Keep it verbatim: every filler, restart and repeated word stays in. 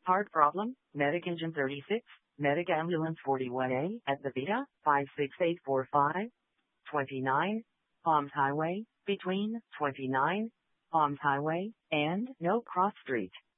Heart problem, Medic Engine thirty-six, Medic Ambulance forty-one A at the Vita, five six eight four five, twenty-nine, Palms Highway, between twenty-nine, Palms Highway, and No Cross Street.